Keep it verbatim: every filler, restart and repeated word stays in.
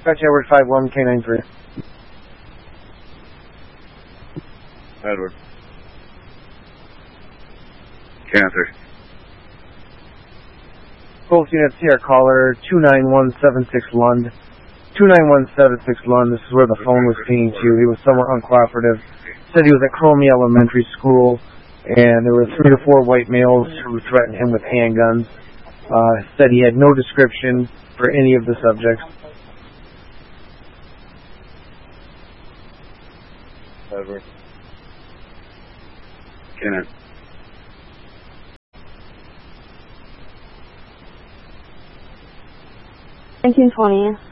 dispatch Edward five one K nine three. Edward. Cancer. Both units here, caller two nine one seven six Lund. two nine one seven six Lund, this is where the phone was pinging to. He was somewhat uncooperative. Said he was at Cromie Elementary School, and there were three to four white males who threatened him with handguns. Uh, said he had no description for any of the subjects. Edward. Kenneth. nineteen twenty.